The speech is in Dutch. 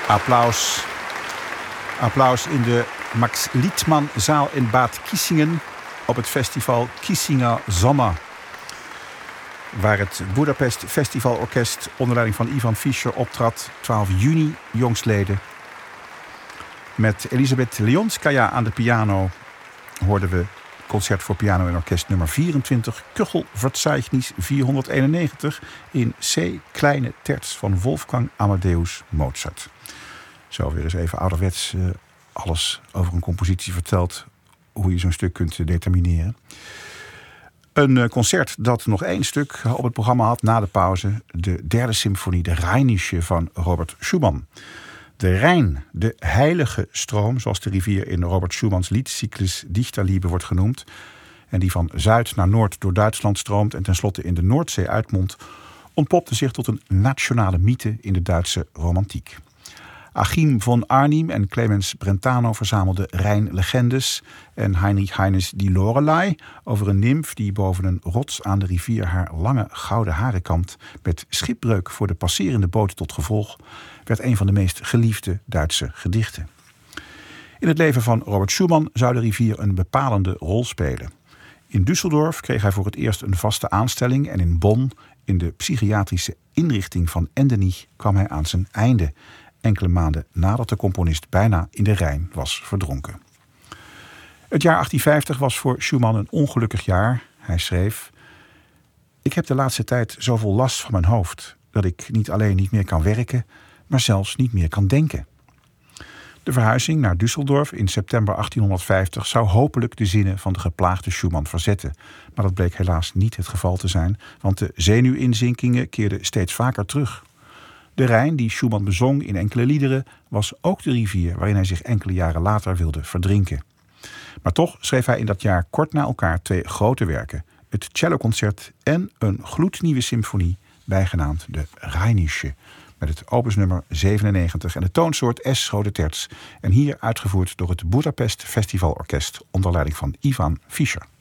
Applaus in de Max Liedmann-zaal in Bad Kissingen op het festival Kissinger Sommer, waar het Budapest Festivalorkest onder leiding van Ivan Fischer optrad. 12 juni jongstleden. Met Elisabeth Leonskaya aan de piano hoorden we concert voor piano en orkest nummer 24, Köchelverzeichnis 491 in C kleine terts van Wolfgang Amadeus Mozart. Zo weer eens even ouderwets alles over een compositie verteld, hoe je zo'n stuk kunt determineren. Een concert dat nog 1 stuk op het programma had na de pauze. De 3e symfonie, de Rheinische van Robert Schumann. De Rijn, de heilige stroom, zoals de rivier in Robert Schumans liedcyclus Dichterliebe wordt genoemd, en die van zuid naar noord door Duitsland stroomt en tenslotte in de Noordzee uitmondt, ontpopte zich tot een nationale mythe in de Duitse romantiek. Achim von Arnim en Clemens Brentano verzamelden Rijnlegendes en Heinrich Heines Die Lorelei over een nimf die boven een rots aan de rivier haar lange gouden haren kampt, met schipbreuk voor de passerende boot tot gevolg, werd een van de meest geliefde Duitse gedichten. In het leven van Robert Schumann zou de rivier een bepalende rol spelen. In Düsseldorf kreeg hij voor het eerst een vaste aanstelling en in Bonn, in de psychiatrische inrichting van Endenich, kwam hij aan zijn einde, enkele maanden nadat de componist bijna in de Rijn was verdronken. Het jaar 1850 was voor Schumann een ongelukkig jaar. Hij schreef: "Ik heb de laatste tijd zoveel last van mijn hoofd dat ik niet alleen niet meer kan werken, maar zelfs niet meer kan denken." De verhuizing naar Düsseldorf in september 1850 zou hopelijk de zinnen van de geplaagde Schumann verzetten. Maar dat bleek helaas niet het geval te zijn, want de zenuwinzinkingen keerden steeds vaker terug. De Rijn, die Schumann bezong in enkele liederen, was ook de rivier waarin hij zich enkele jaren later wilde verdrinken. Maar toch schreef hij in dat jaar kort na elkaar 2 grote werken: het celloconcert en een gloednieuwe symfonie, bijgenaamd de Rheinische, met het opusnummer 97 en de toonsoort S grote terts, en hier uitgevoerd door het Budapest Festivalorkest onder leiding van Ivan Fischer.